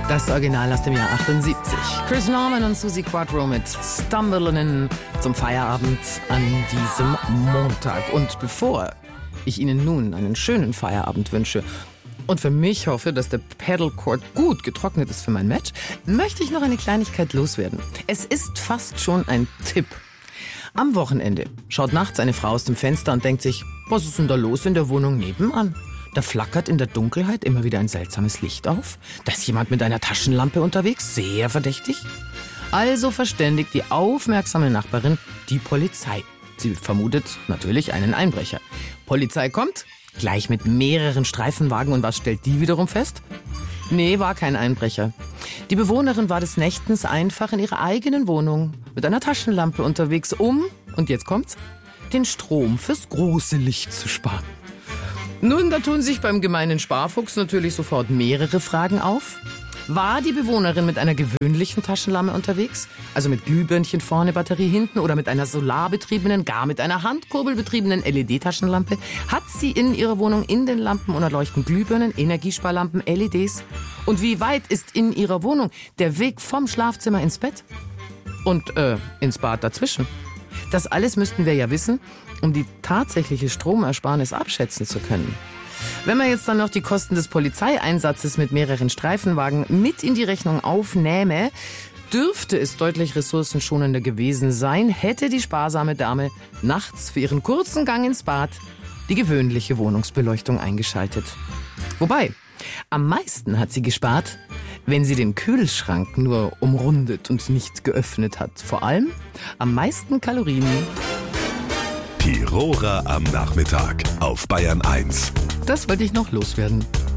Das Original aus dem Jahr 78. Chris Norman und Suzi Quatro mit Stumble'in zum Feierabend an diesem Montag. Und bevor ich Ihnen nun einen schönen Feierabend wünsche und für mich hoffe, dass der Pedalcord gut getrocknet ist für mein Match, möchte ich noch eine Kleinigkeit loswerden. Es ist fast schon ein Tipp. Am Wochenende schaut nachts eine Frau aus dem Fenster und denkt sich, was ist denn da los in der Wohnung nebenan? Da flackert in der Dunkelheit immer wieder ein seltsames Licht auf. Da ist jemand mit einer Taschenlampe unterwegs, sehr verdächtig. Also verständigt die aufmerksame Nachbarin die Polizei. Sie vermutet natürlich einen Einbrecher. Polizei kommt, gleich mit mehreren Streifenwagen, und was stellt die wiederum fest? Nee, war kein Einbrecher. Die Bewohnerin war des Nächtens einfach in ihrer eigenen Wohnung mit einer Taschenlampe unterwegs, und jetzt kommt's, den Strom fürs große Licht zu sparen. Nun, da tun sich beim gemeinen Sparfuchs natürlich sofort mehrere Fragen auf. War die Bewohnerin mit einer gewöhnlichen Taschenlampe unterwegs? Also mit Glühbirnchen vorne, Batterie hinten, oder mit einer solarbetriebenen, gar mit einer handkurbelbetriebenen LED-Taschenlampe? Hat sie in ihrer Wohnung in den Lampen leuchten Glühbirnen, Energiesparlampen, LEDs? Und wie weit ist in ihrer Wohnung der Weg vom Schlafzimmer ins Bett? Und ins Bad dazwischen? Das alles müssten wir ja wissen, um die tatsächliche Stromersparnis abschätzen zu können. Wenn man jetzt dann noch die Kosten des Polizeieinsatzes mit mehreren Streifenwagen mit in die Rechnung aufnähme, dürfte es deutlich ressourcenschonender gewesen sein, hätte die sparsame Dame nachts für ihren kurzen Gang ins Bad die gewöhnliche Wohnungsbeleuchtung eingeschaltet. Wobei, am meisten hat sie gespart, wenn sie den Kühlschrank nur umrundet und nicht geöffnet hat. Vor allem am meisten Kalorien. Die Rohrer am Nachmittag auf Bayern 1. Das wollte ich noch loswerden.